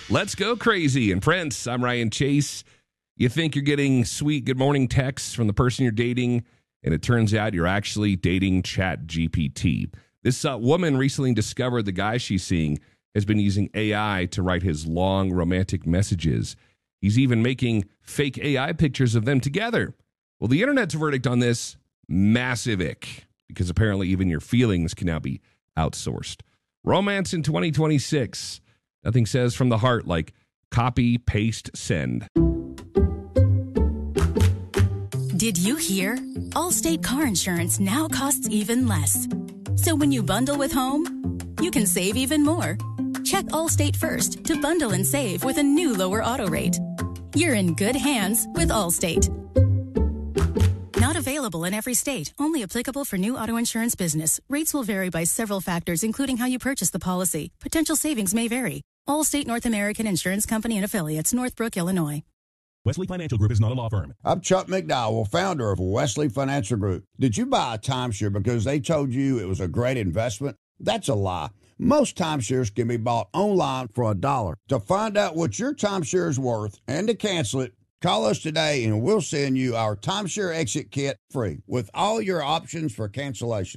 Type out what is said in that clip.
Let's go crazy. And Prince, I'm Ryan Chase. You think you're getting sweet good morning texts from the person you're dating, and it turns out you're actually dating ChatGPT. This woman recently discovered the guy she's seeing has been using AI to write his long romantic messages. He's even making fake AI pictures of them together. Well, the internet's verdict on this, massive ick, because apparently even your feelings can now be outsourced. Romance in 2026. Nothing says from the heart like copy, paste, send. Did you hear? Allstate car insurance now costs even less. So when you bundle with home, you can save even more. Check Allstate first to bundle and save with a new lower auto rate. You're in good hands with Allstate. Not available in every state. Only applicable for new auto insurance business. Rates will vary by several factors, including how you purchase the policy. Potential savings may vary. Allstate North American Insurance Company and Affiliates, Northbrook, Illinois. Wesley Financial Group is not a law firm. I'm Chuck McDowell, founder of Wesley Financial Group. Did you buy a timeshare because they told you it was a great investment? That's a lie. Most timeshares can be bought online for $1. To find out what your timeshare is worth and to cancel it, call us today and we'll send you our timeshare exit kit free with all your options for cancellation.